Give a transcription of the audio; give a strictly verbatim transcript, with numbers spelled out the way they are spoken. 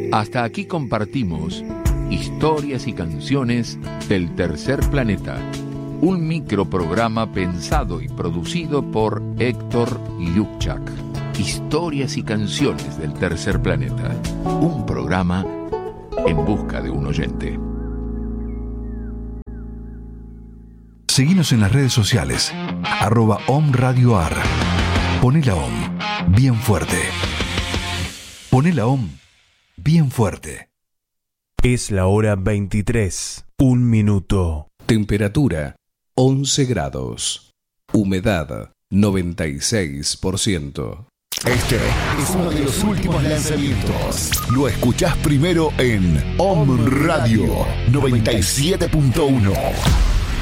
Hasta aquí compartimos historias y canciones del Tercer Planeta, un microprograma pensado y producido por Héctor Lukchak. Historias y canciones del Tercer Planeta, un programa en busca de un oyente. Seguinos en las redes sociales, arroba omradioar. Poné la om bien fuerte. Poné la om bien fuerte. Es la hora veintitrés, un minuto. Temperatura once grados. Humedad noventa y seis por ciento. Este es uno de los últimos lanzamientos. Lo escuchás primero en Om Radio noventa y siete punto uno.